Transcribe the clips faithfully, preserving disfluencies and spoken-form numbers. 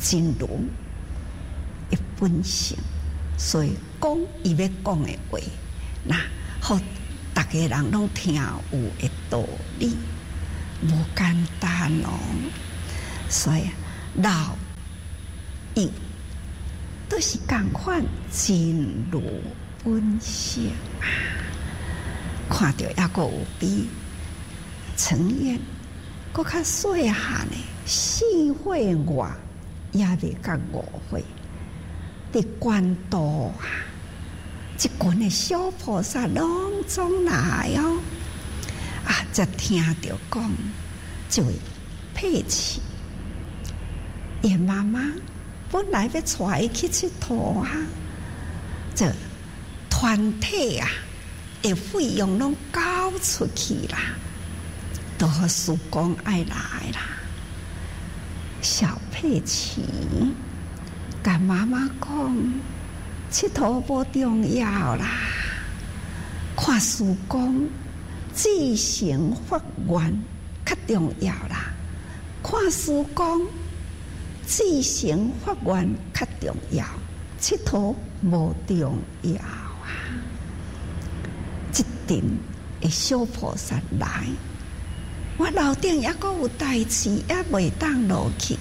真如的本性，所以讲伊要讲的话，那好，大家人拢听有的道理，无简单哦。所以老幼都是共款真如本性啊。看到还佫有比陈燕佫较细汉的四岁外，也未到五岁，伫关渡啊，一群的小菩萨拢总来哦，啊，才听到讲，这位佩奇，伊妈妈本来要带伊去佚佗啊，这团体啊。的费用拢交出去啦，都和叔公爱来啦。小佩奇甲妈妈讲，佚佗无重要啦，看叔公自行发愿较重要啦，看叔公自行发愿较重要，佚佗无重要。一定的小菩萨来，我楼顶还佫有代志，也袂当落去。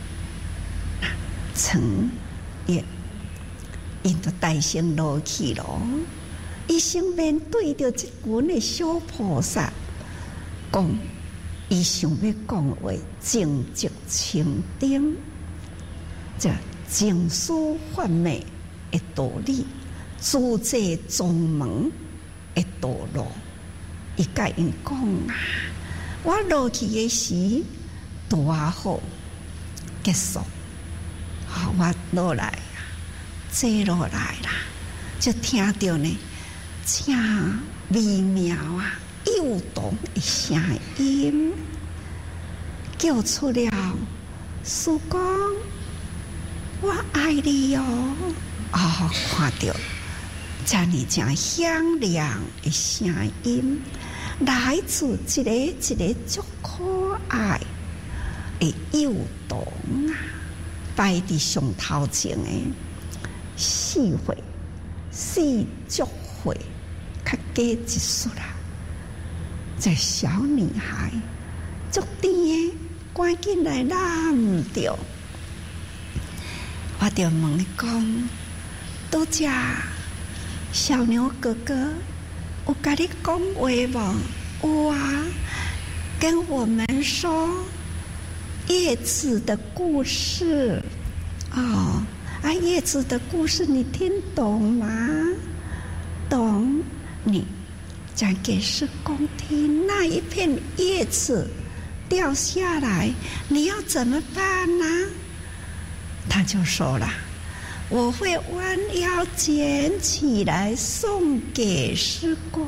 陈燕因着大声落去咯，伊先面对着这群的小菩萨，讲伊想要讲话，正直清顶，这净思幻灭的道理，自在宗门的道路，伊甲因讲啊，我落去的时多好结束，好我落来啊，坐落来啦，就听到呢，正微妙啊、幼动的声音，叫出了师公，我爱你哦，哦，看到。这呢，正响亮的声音，来自一个一个足可爱的幼童啊，摆伫上头前的四岁、四足岁，较加一岁啦。这小女孩足甜的，赶紧来揽着，我就问伊讲，拄则。小牛哥哥，有跟你讲话无？有啊，跟我们说叶子的故事。哦，啊，叶子的故事你听懂吗？懂。你讲给师公听，那一片叶子掉下来，你要怎么办呢？他就说了。我会弯腰捡起来送给师公，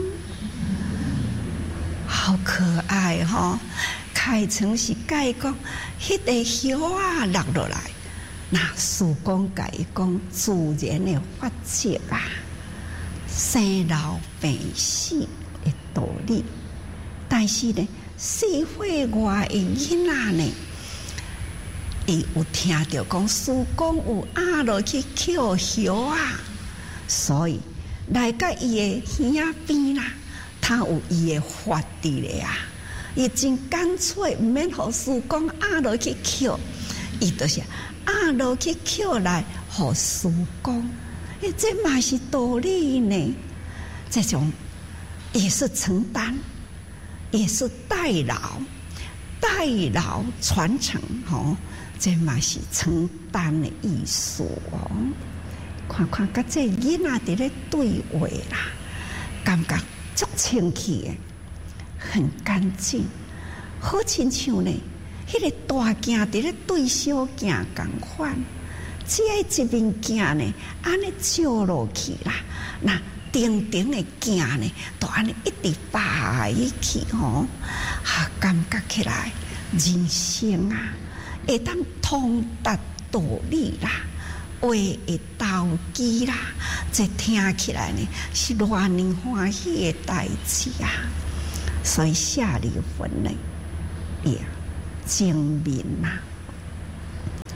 好可爱哈、哦！开成是盖讲，迄个叶啊落落来，那师公甲伊讲自然的法则啊，生老病死的道理。但是呢，四岁外的囡仔呢？伊有听到讲，师公有压落去捡叶啊，所以来到伊的耳边啦，他有伊的法伫咧啊。伊真干脆，毋免互师公压落去捡，伊就是压落去捡来互师公。诶，这嘛是道理呢。这种也是承担，也是代劳，代劳传承吼。这嘛是承担的意思哦。看看，甲这囡仔伫咧对话啦，感觉足清气的，很干净，好亲像呢，迄、那个大镜伫咧对小镜共款。只要一面镜呢，安尼照落去啦，那顶顶的镜呢，都安尼一直摆去吼，啊，感觉起来人生啊。会当通达道理啦，话会投机啦，这听起来呢是偌尼欢喜的代志啊！所以下离婚呢，也精明呐。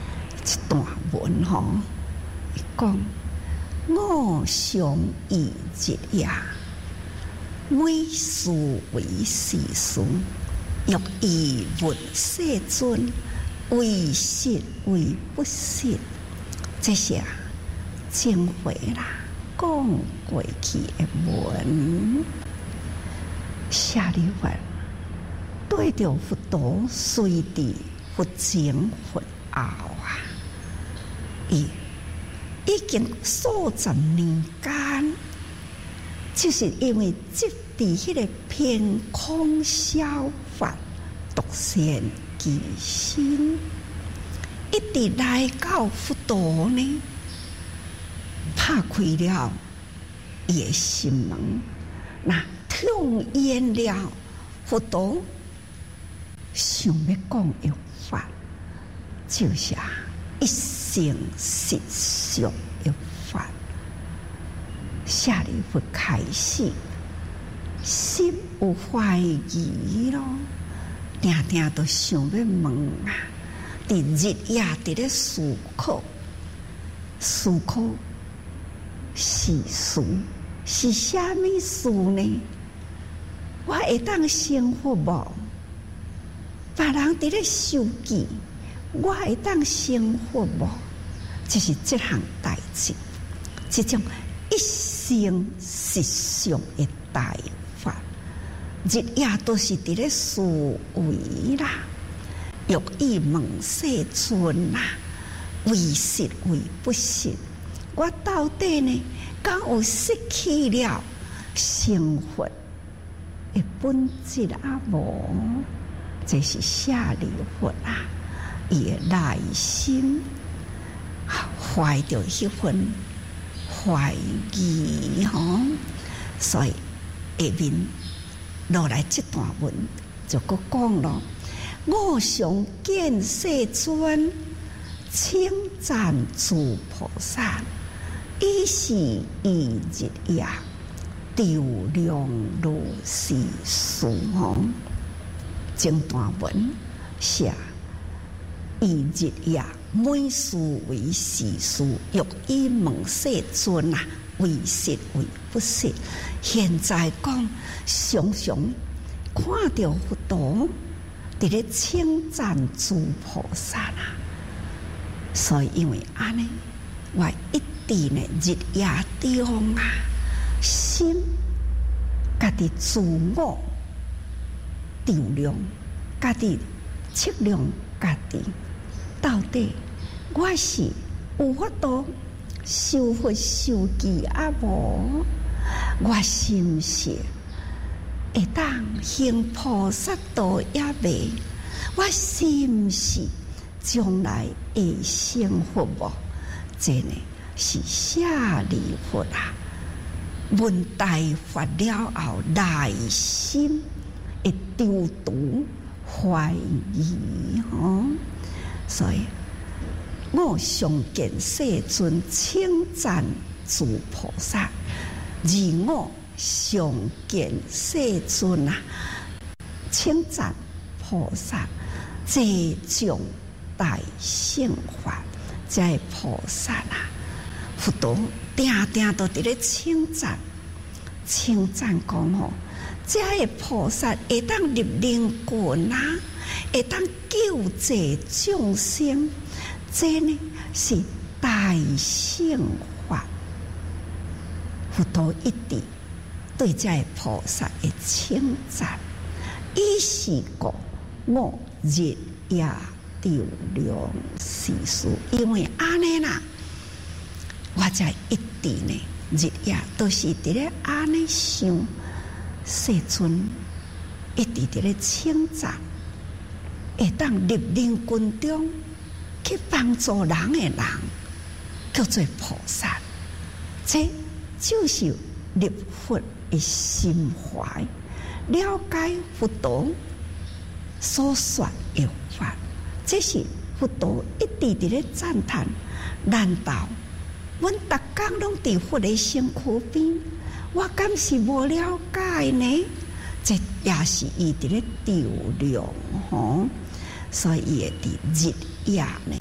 一段文吼，伊讲我常以日夜，每事为时事，欲以问世尊，为实为不实。这些经回啦，讲过去的文，舍利弗对着佛陀随地佛前佛后啊，伊已经数十年间，就是因为执伫迄个偏空消法独善其身，一直来到佛陀呢，拍开了伊的心门，那听言了佛陀想要讲的法，就是一生实相的法。舍利弗开始心有怀疑咯，定定都想要问啊，伫日夜伫咧思考，思考是事是虾米事呢？我会当生活无？别人伫咧受记，我会当生活无？就是这项代志，这种一生实相的大法，日夜都是伫咧思维啦，欲以问世尊啦，为实为不实。我到底呢，敢有失去了生活的本质啊？无，这是舍利弗啊，伊的内心怀着迄份怀疑吼，所以下面落来这段文就搁讲咯。我常见世尊，称赞诸菩萨，以是以日夜，调量如是事吼。整段文写以日夜，每事为时事，欲以问世尊啊，为实为不实。现在讲常常看到佛陀伫咧称赞诸菩萨啦，所以因为安尼，我一直呢日夜中啊，心家己自我调量，家己测量家己。到底我是有法度修佛修记啊无？我是毋是会当行菩萨道也未？我是毋是将来会成佛无？这呢是舍利弗啊，闻大法了后，内心会丢毒怀疑吼。所以我常见世尊称赞诸菩萨，而我常见世尊啊，称赞菩萨这种大乘法，这菩萨啊，佛陀定定都伫咧称赞，称赞讲吼，这个菩萨会当入灵魂啊，会当救济众生，这呢是大乘法。佛陀一直对这个菩萨的称赞，伊是讲我日夜调量时事，因为安尼啦，我才一直呢日夜都是伫咧安尼想，世尊一直伫咧称赞。会当入灵魂中去帮助人的人，叫做菩萨。这就是入佛的心怀，了解佛陀所说的法。这是佛陀一直伫咧赞叹。难道阮逐工拢伫佛的身躯边，我敢是无了解呢？这也是伊伫咧调量吼。所以伊会伫日夜呢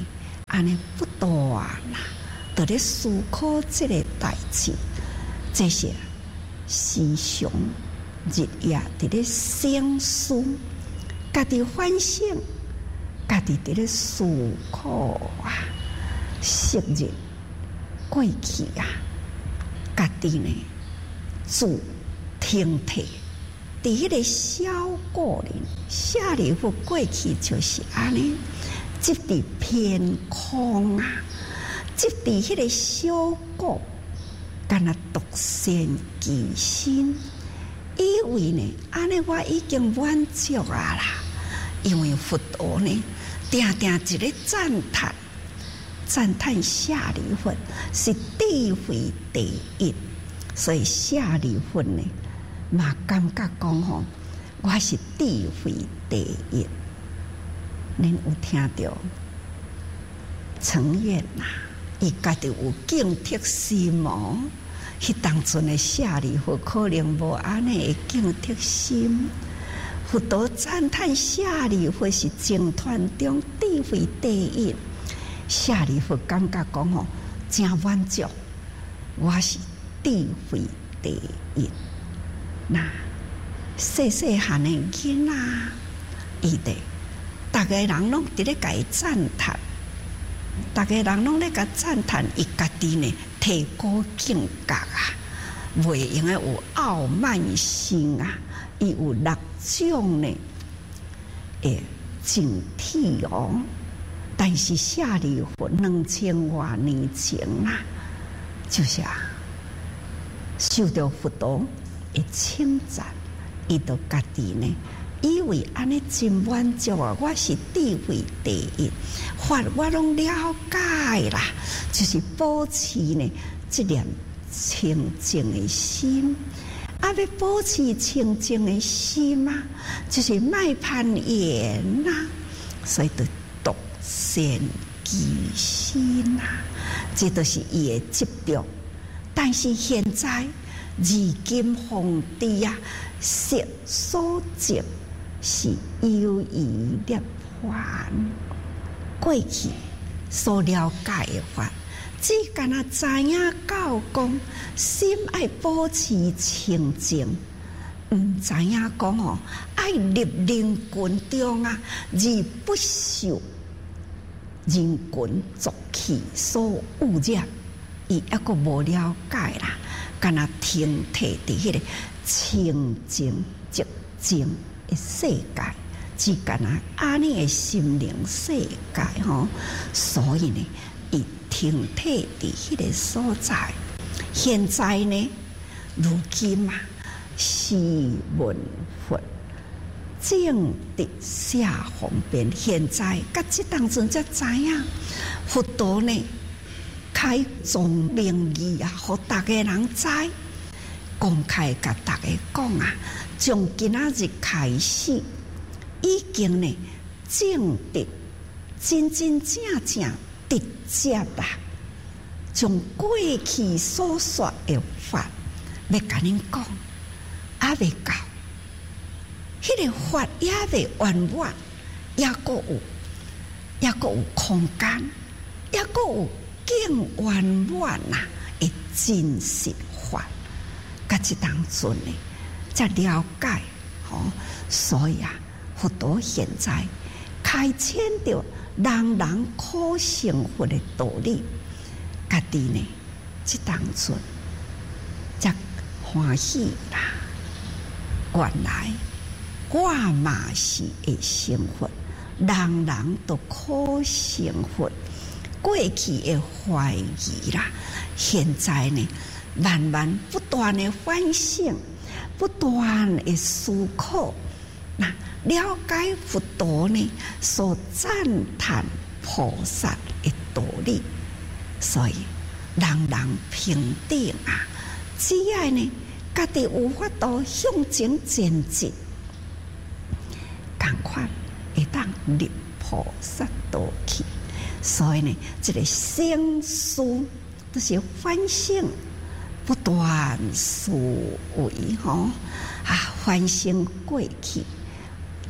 安尼不断啦，在咧思考这个代志，这些时常日夜伫咧省思，家己反省，家己伫咧思考啊，昔日过去啊，家己呢自停退。伫迄个小故人夏利夫过去就是安尼，即伫偏空啊，即伫迄个小国，敢若独善其身，以为呢安尼我已经满足啊啦。因为佛陀呢，定定一个赞叹，赞叹夏利夫是智慧第一，所以夏利夫呢。嘛感觉讲吼，我是智慧第一。恁有听到？承愿呐，伊家己有警惕心哦。迄当阵的夏利夫可能无安尼的警惕心。佛陀赞叹夏利夫是净团中智慧第一。夏利夫感觉讲吼，真满足，我是智慧第一。那细细汉的囡仔，伊哋，逐个人拢伫咧甲伊赞叹，逐个人拢咧甲赞叹，伊家己呢提高境界啊，袂用诶有傲慢心啊，伊有六种呢诶警惕哦。但是夏利夫两千多年前啊，就是啊，受到佛陀会称赞，伊就家己呢，以为安尼真满足啊！我是智慧第一，法我拢了解啦，就是保持呢这念清净的心。啊，要保持清净的心啊，就是莫攀缘呐，所以就独善其身啊，这都是伊的执着。但是现在。如今皇帝啊，色所执是优异涅槃。过去所了解的法，只敢若知影到讲心爱保持清净，毋知影讲哦，爱入人群中啊，而不受人群浊气所污染，伊抑个无了解啦。敢若停退伫迄个清净寂静的世界，只敢若安尼的心灵世界吼，所以呢，伊停退伫迄个所在。现在呢，如今啊，时闻佛正伫下方便，现在甲即当阵才知影，佛陀呢。开宗明义啊，互大家人知，公开甲大家讲啊，从今仔日开始，已经呢正得真真正正直接啦，从过去所说的法，要甲恁讲，还未到，迄、那个法也未完完，也阁有，也阁有空间，也阁有。更圆满呐，的真实法，甲即当阵呢，才了解吼、哦。所以啊，佛陀现在开显着人人可成佛的道理，家己呢，即当阵才欢喜啦。原来我嘛是会成佛，人人都可成佛。过去的怀疑啦，现在呢，慢慢不断的反省，不断的思考，那了解佛陀呢所赞叹菩萨的道理，所以人人平等啊！只要呢，家己有法度向前前进，赶快会当入菩萨道去。所以呢，这个省思都是反省，不断思维吼啊，反省过去，啊，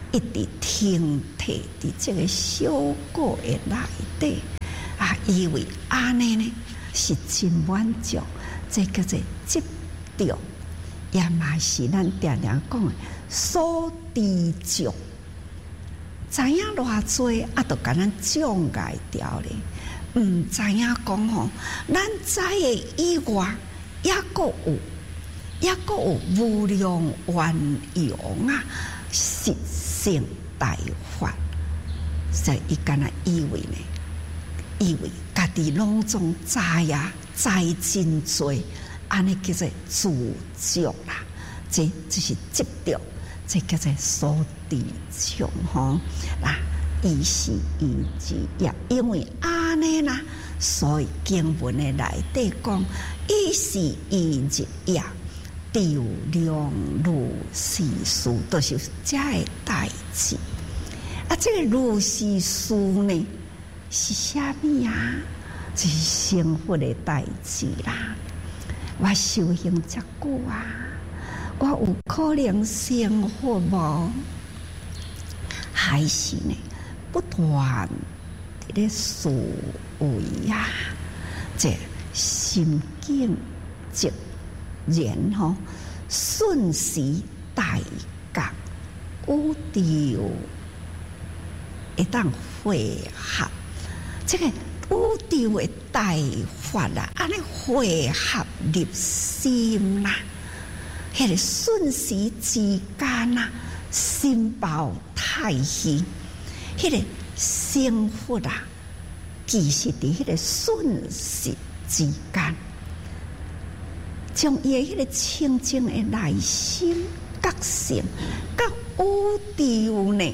一直停摕伫这个小果的内底啊，以为安尼呢是真满足，这叫做执着，也嘛是咱常常讲的所知足。知影偌济啊，都甲咱障碍掉咧。毋知影讲吼，咱知的以外，也阁有，也阁有无量圆融啊，实性大法。所以伊敢若以为呢，以为家己拢总知啊，知真多，安尼叫做自足啦。这这是执着。这叫做所知足吼，嗱，伊是伊之也，因为安尼啦，所以经文的内底讲，伊是伊之也，调量如是事，都是这个代志。啊，这个如是事呢，是啥物啊？就是生活的代志啦。我修行遮久啊。我有可能生活无，还是呢不断伫咧思维呀？这心境直然吼，顺时大觉有调，会当汇合这个有调的大法啦，安尼汇合入心啦。迄个瞬时之间啊，心包太虚，迄个生活啊，其实伫迄个瞬时之间，将伊迄个清净的内心觉性，甲有调呢，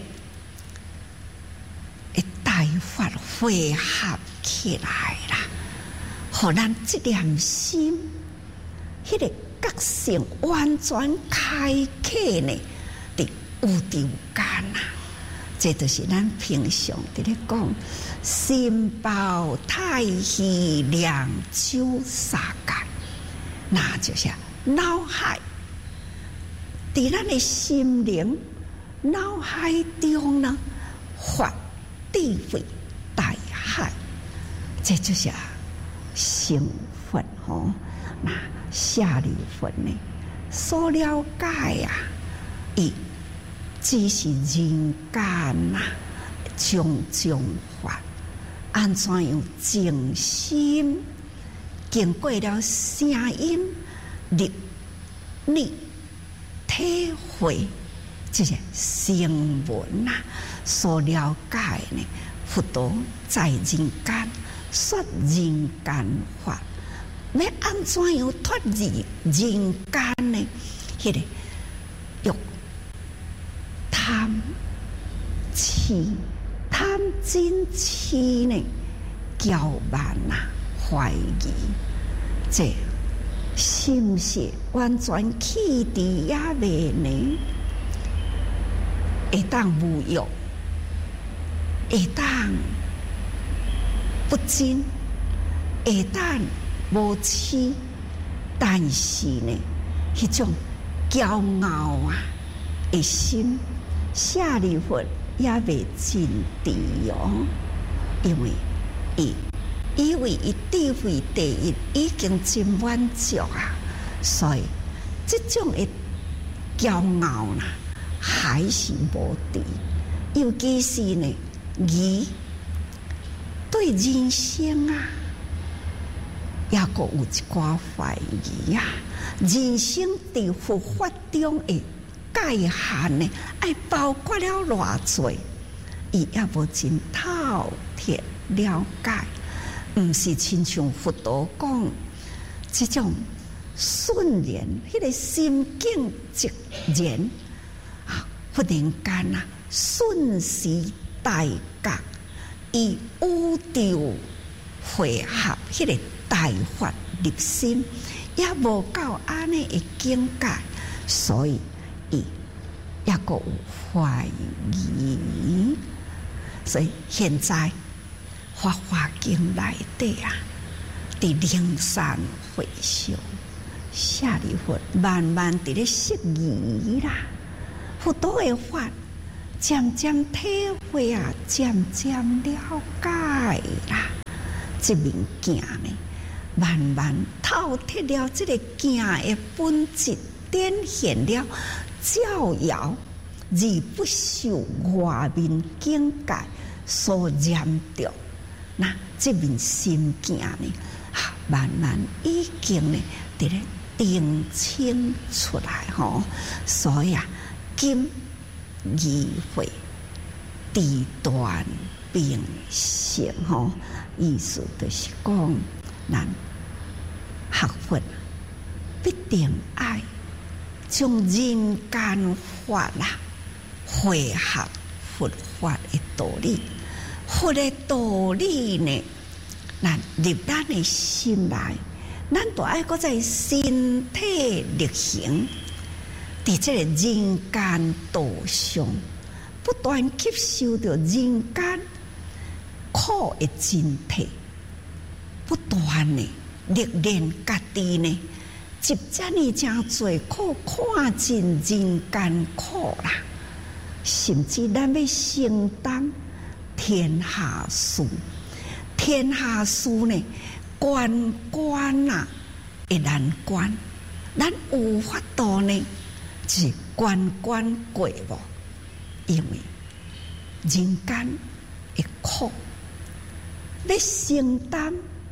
会大法汇合起来啦，互咱这念心，迄个。觉性完全开启呢，伫有调间啊！这就是咱平常伫咧讲，心包太虚，两手沙干，那就是脑海伫咱的心灵脑海中呢，发智慧大海，这就是成分吼那。下里分呢，所了解啊，伊只是人间呐，种种法，安怎样静心，经过了声音、历历体会，这些声闻呐，所了解呢，佛陀在人间说人间法。要安怎样脱离人间呢？迄个欲贪痴、贪嗔痴呢，骄慢啊，怀疑，这是不是完全弃除也未呢？会当无欲，会当不矜，会当。无痴，但是呢，迄种骄傲啊的心，下里佛也未尽地哦，因为伊以为伊智慧第一已经真满足啊，所以这种的骄傲啦，还是无敌，尤其是呢，伊对人生啊。也阁有一寡怀疑啊！人生伫佛法中的界限呢，爱包括了偌济，伊也无真透彻了解，毋是亲像佛陀讲，这种瞬然，迄个心境直然啊，忽然间啊，瞬时大觉，伊有调汇合迄个。大法入心，也无到安尼的境界，所以伊也阁有怀疑。所以现在《法华经》内底啊，伫灵山会上，舍利弗慢慢伫咧释疑啦。佛陀的法渐渐体会啊，渐渐了解啦。这物件呢，慢慢透彻了这个件的本质，展现了教耀而不受外面境界所染着。那这面心境呢，慢慢已经呢，伫咧定清出来吼。所以啊，今议会地段并行吼，意思就是讲，咱学佛必定爱将人间法啦，汇合佛法的道理。佛的道理呢，咱入咱的心内，咱都爱搁在身体力行，伫这个人间道上，不断吸收着人间苦的真谛，不断的历练家己呢，接遮呢真多苦，看尽人间苦啦，甚至咱要承担天下事，天下事呢，关关啊会难关，咱有法度呢，是关关过无？因为人间的苦，要承担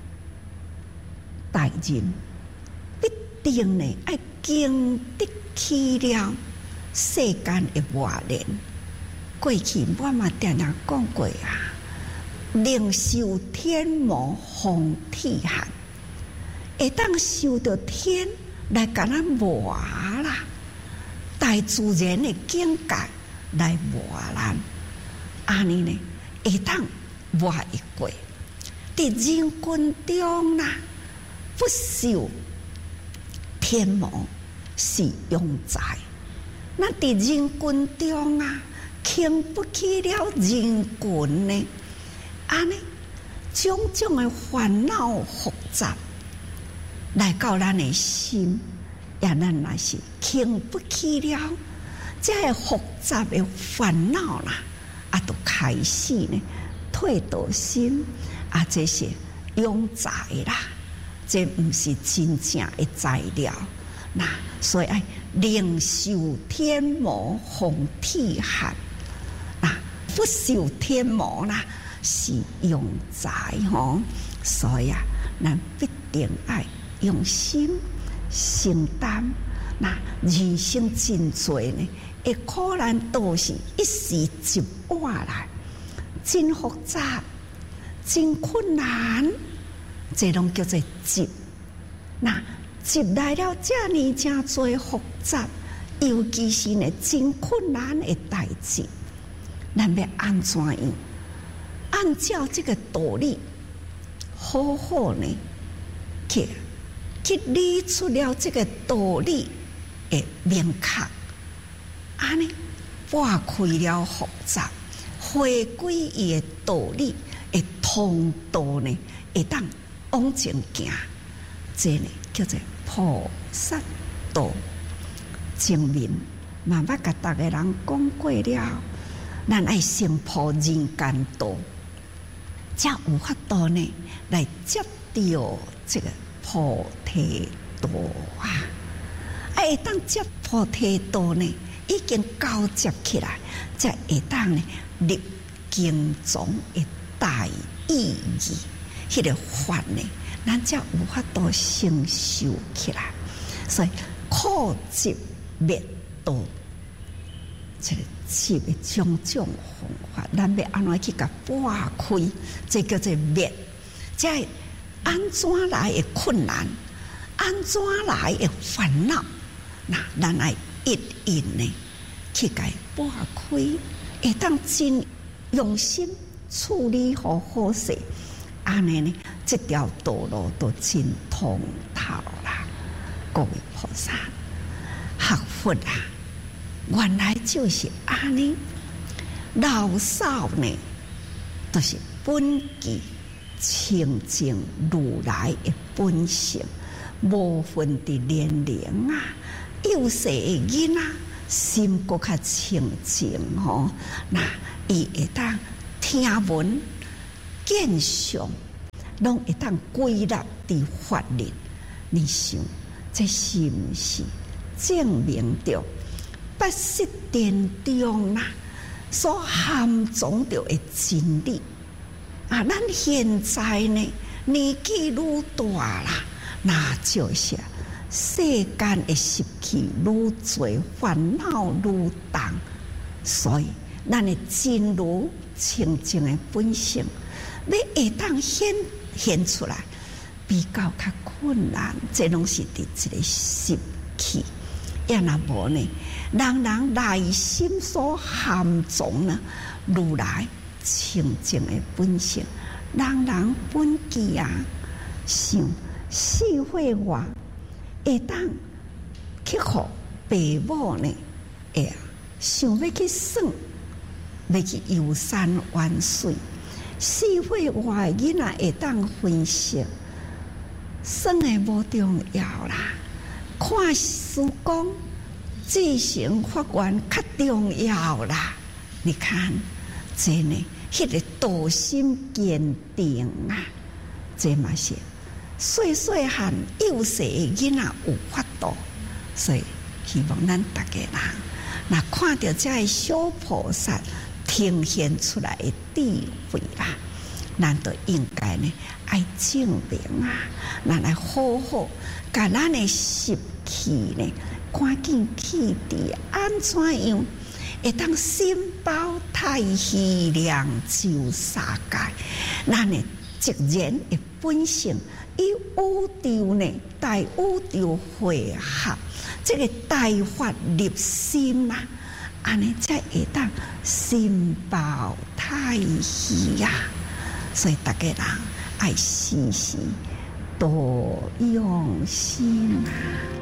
大人，必定呢要经得起了世间的磨练。过去我嘛常常讲过啊，宁受天磨风体寒，会当受到天来甲咱磨啦，大自然的境界来磨咱，安尼呢会当磨会过。伫人群中啦，不受天磨是庸才，那伫人群中啊，经不起了人群呢，安尼种种的烦恼复杂来到咱的心，也咱若是经不起了这个复杂的烦恼啦，啊，都开始呢退道心啊，这些庸才啦，这不是真正的材料。那所以爱宁受天磨风体寒。不受天磨啦，是庸才吼，所以啊，咱必定爱用心承担。那人生真多呢，会苦难都是一时接话来，真复杂，真困难，这拢叫做接。那接来了这呢，真多复杂，尤其是呢真困难的代志。咱要安怎样？按照这个道理，好好呢，去去理出了这个道理的明确，安尼拨开了复杂，回归伊的道理的通道呢，会当往前行，这呢叫做菩萨道。前面慢慢甲大家人讲过了。咱爱先破人间道，才有法度呢来接到这个菩提道啊！会当接菩提道呢，已经交接起来，才会当呢立经中的大意义，迄个法呢，咱才有法度承受起来。所以苦集灭道。这个接的种种方法，咱要安怎去甲拨开？这叫做灭。这安怎来的困难？安怎来的烦恼？那咱爱一一呢去甲拨开，会当真用心处理好好势，安尼呢，这条道路都真通透啦。各位菩萨，学佛啊！原来就是安尼，老少呢，都、就是本具清净如来的本性，无分的年龄啊，幼小的囡仔， 心更较清净吼。那伊会当听闻见相，拢会当归纳伫法律。你想，这是毋是证明着八识殿中啦所含藏着的真理？啊，咱现在呢年纪愈大啦，那就是世间的习气愈多，烦恼愈重，所以咱的真如清净的本性，你会当显现出来，比较较困难。这拢是伫一个习气，也若无呢，人人内心所含藏呢，如来清净的本性，人人本具啊，想四会外会当去互爸母呢，会啊，想要去算，要去游山玩水，四会外囡仔会当分析，算的无重要啦，看书讲自成法源较重要啦。你看，这呢，迄个道心坚定啊，这嘛是细细汉幼细的囡仔有法度，所以希望咱大家人，那看到这个小菩萨呈现出来的智慧啦，咱都应该呢爱证明啊，咱来好好把咱的习气呢，赶紧去除，安怎样会当心包太虚量就三界，咱的直然的本性以宇宙呢，大宇宙汇合，这个大法入心啊，安尼才会当心包太虚呀。所以大家人爱时时多用心啊。